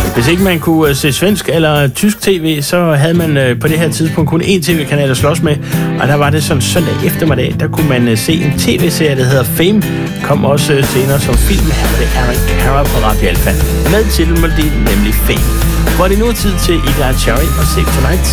Hvis ikke man kunne se svensk eller tysk tv, så havde man på det her tidspunkt kun én tv-kanal at slås med, og der var det sådan søndag eftermiddag, der kunne man se en tv-serie, der hedder Fame, kom også senere som film. Her var det Eric Carra på Radio Alfa med titelmelodien, nemlig Fame. Hvor er det nu tid til Ida Cherry og Save Tonight.